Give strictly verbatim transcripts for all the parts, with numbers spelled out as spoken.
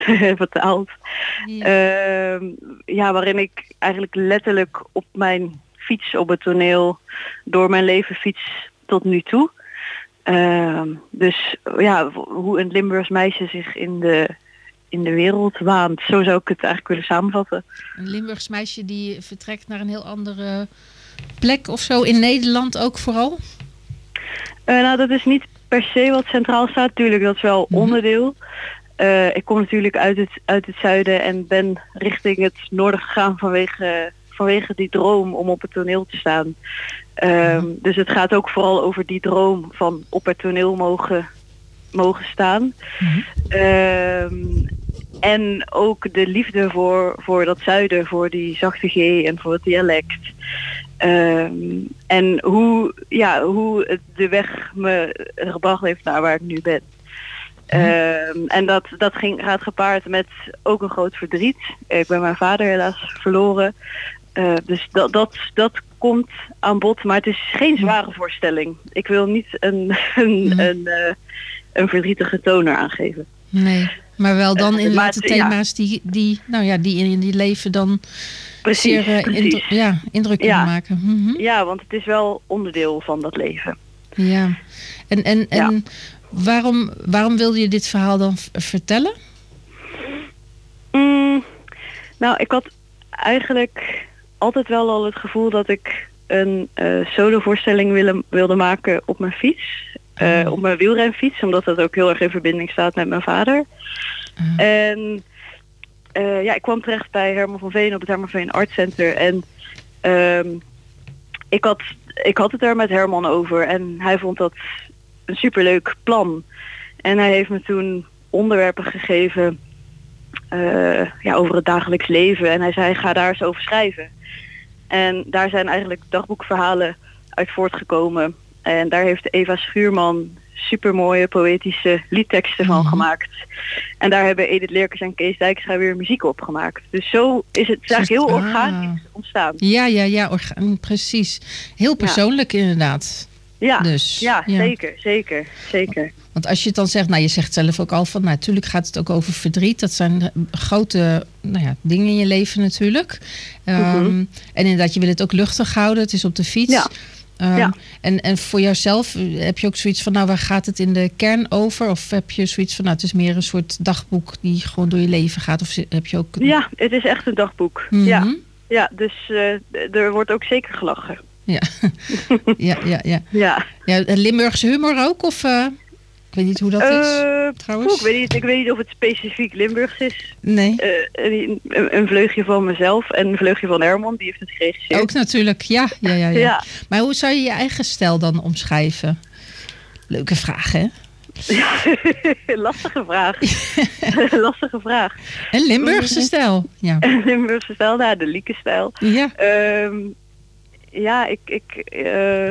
vertaald. Ja. Uh, ja, waarin ik eigenlijk letterlijk op mijn fiets op het toneel door mijn leven fiets tot nu toe. Uh, dus ja, hoe een Limburgs meisje zich in de, in de wereld waant. Zo zou ik het eigenlijk willen samenvatten. Een Limburgs meisje die vertrekt naar een heel andere plek of zo in Nederland ook vooral? Uh, nou, dat is niet per se wat centraal staat. Tuurlijk, dat is wel Mm-hmm. onderdeel. Uh, ik kom natuurlijk uit het, uit het zuiden en ben richting het noorden gegaan vanwege, vanwege die droom om op het toneel te staan. Um, mm-hmm. Dus het gaat ook vooral over die droom van op het toneel mogen, mogen staan. Mm-hmm. Um, en ook de liefde voor, voor dat zuiden, voor die zachte G en voor het dialect. Um, en hoe, ja, hoe het de weg me gebracht heeft naar waar ik nu ben. Um, en dat, dat ging, gaat gepaard met ook een groot verdriet. Ik ben mijn vader helaas verloren. Uh, dus dat, dat, dat komt aan bod. Maar het is geen zware voorstelling. Ik wil niet een, een, mm. een, uh, een verdrietige toon eraan geven. Nee, maar wel dan uh, inderdaad de thema's ja. die, die, nou ja, die in die leven dan precies, zeer uh, precies. Indru- ja, indruk kunnen ja. maken. Mm-hmm. Ja, want het is wel onderdeel van dat leven. Ja, en, en, en ja. waarom, waarom wilde je dit verhaal dan v- vertellen? Mm, nou, ik had eigenlijk altijd wel al het gevoel dat ik een uh, solovoorstelling wilde, wilde maken op mijn fiets. Uh, oh. Op mijn wielrenfiets, omdat dat ook heel erg in verbinding staat met mijn vader. Uh. En uh, ja, ik kwam terecht bij Herman van Veen op het Herman van Veen Art Center. En uh, ik, had, ik had het er met Herman over en hij vond dat een superleuk plan. En hij heeft me toen onderwerpen gegeven uh, ja, over het dagelijks leven. En hij zei, ga daar eens over schrijven. En daar zijn eigenlijk dagboekverhalen uit voortgekomen. En daar heeft Eva Schuurman supermooie poëtische liedteksten van mm-hmm. gemaakt. En daar hebben Edith Leerkens en Kees Dijkstra weer muziek op gemaakt. Dus zo is het eigenlijk heel ah. organisch ontstaan. Ja, ja, ja, orga- precies. Heel persoonlijk ja. inderdaad. Ja, dus, ja, ja, zeker, zeker, zeker. Want als je het dan zegt, nou je zegt zelf ook al van, nou, natuurlijk gaat het ook over verdriet. Dat zijn grote nou ja, dingen in je leven natuurlijk. Mm-hmm. Um, en inderdaad, je wil het ook luchtig houden. Het is op de fiets. Ja. Um, ja. en, en voor jouzelf heb je ook zoiets van, nou waar gaat het in de kern over? Of heb je zoiets van, nou het is meer een soort dagboek die gewoon door je leven gaat? Of heb je ook... Een... Ja, het is echt een dagboek. Mm-hmm. Ja. ja, dus uh, er wordt ook zeker gelachen. Ja, ja, ja, ja. ja. ja Limburgse humor ook? Of uh, ik weet niet hoe dat uh, is, trouwens. Poeh, ik, weet niet, ik weet niet of het specifiek Limburgs is. Nee. Uh, een, een vleugje van mezelf en een vleugje van Herman, die heeft het geregisseerd. Ook natuurlijk, ja. ja, ja, ja. ja. Maar hoe zou je je eigen stijl dan omschrijven? Leuke vraag, hè? Ja, lastige vraag. lastige vraag. Een Limburgse stijl. Ja. Een Limburgse stijl, nou, de Lieke-stijl. Ja. Um, ja, ik... ik uh,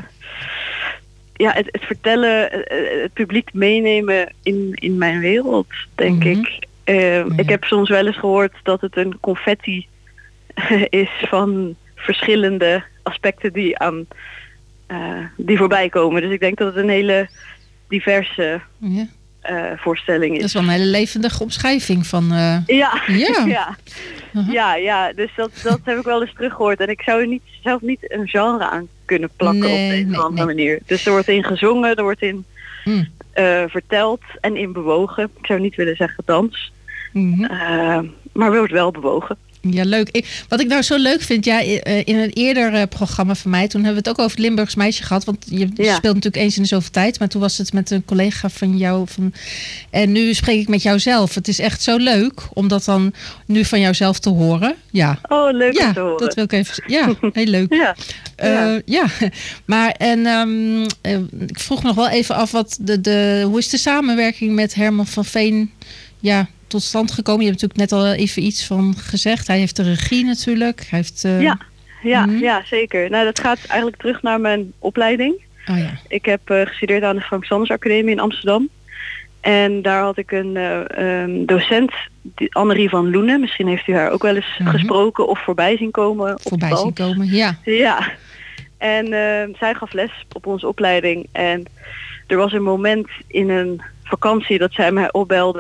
ja, het, het vertellen, het publiek meenemen in, in mijn wereld, denk mm-hmm. ik. Uh, ja. Ik heb soms wel eens gehoord dat het een confetti is van verschillende aspecten die aan uh, die voorbij komen. Dus ik denk dat het een hele diverse ja. uh, voorstelling is. Dat is wel een hele levendige omschrijving van... Uh... Ja, ja. ja. Uh-huh. ja, ja. Dus dat, dat heb ik wel eens teruggehoord. En ik zou er niet, zelf niet een genre aan kunnen plakken nee, op een nee, of andere nee. manier. Dus er wordt in gezongen, er wordt in mm. uh, verteld en in bewogen. Ik zou niet willen zeggen dans. Mm-hmm. Uh, maar er wordt wel bewogen. Ja, leuk. Ik, wat ik nou zo leuk vind, ja, in een eerder uh, programma van mij, toen hebben we het ook over het Limburgs meisje gehad. Want je ja. speelt natuurlijk eens in de zoveel tijd, maar toen was het met een collega van jou. Van, en nu spreek ik met jou zelf. Het is echt zo leuk om dat dan nu van jouzelf te horen. Ja. Oh, leuk ja, om te horen. Dat wil ik even. Ja, heel leuk. ja. Uh, ja. ja, maar en um, uh, ik vroeg nog wel even af wat de, de hoe is de samenwerking met Herman van Veen? Ja. Tot stand gekomen. Je hebt natuurlijk net al even iets van gezegd. Hij heeft de regie natuurlijk. Hij heeft, uh... ja, ja, mm-hmm. ja, zeker. Nou, dat gaat eigenlijk terug naar mijn opleiding. Oh, ja. Ik heb uh, gestudeerd aan de Frank Sanders Academie in Amsterdam. En daar had ik een uh, um, docent, die, Annerie van Loenen. Misschien heeft u haar ook wel eens mm-hmm. gesproken of voorbij zien komen. Voorbij zien komen, ja. Ja. En uh, zij gaf les op onze opleiding. En er was een moment in een vakantie dat zij mij opbelde...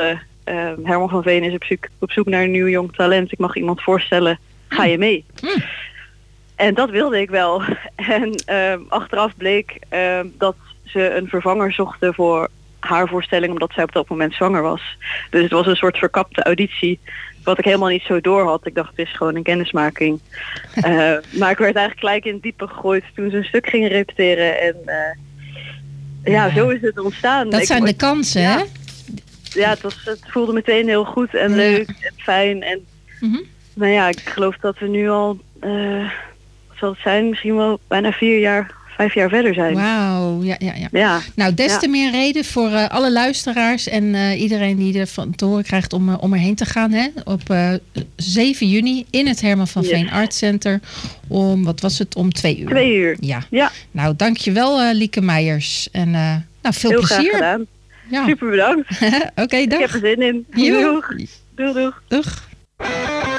uh, Herman van Veen is op zoek, op zoek naar een nieuw jong talent. Ik mag iemand voorstellen, ga je mee? Mm. En dat wilde ik wel. En uh, achteraf bleek uh, dat ze een vervanger zochten voor haar voorstelling, omdat zij op dat moment zwanger was. Dus het was een soort verkapte auditie, wat ik helemaal niet zo door had. Ik dacht, het is gewoon een kennismaking. uh, maar ik werd eigenlijk gelijk in het diepe gegooid toen ze een stuk gingen repeteren. En uh, ja, ja, zo is het ontstaan. Dat ik, zijn de kansen, ja, hè? Ja, het, was, het voelde meteen heel goed en ja. leuk en fijn. En mm-hmm. nou ja, ik geloof dat we nu al, uh, wat zal het zijn, misschien wel bijna vier jaar, vijf jaar verder zijn. Wauw, ja, ja, ja, ja. Nou, des te ja. meer reden voor uh, alle luisteraars en uh, iedereen die er van te horen krijgt om, uh, om erheen te gaan. Hè? Op uh, zeven juni in het Herman van Veen yes. Art Center om, wat was het, om twee uur? Twee uur. Ja. ja. Nou, dankjewel uh, Lieke Meijers. En uh, nou, veel Heel plezier. Heel graag gedaan. Ja. Super bedankt. Oké, okay, dag. Ik heb er zin in. Doeg. Doeg, doeg. Doeg.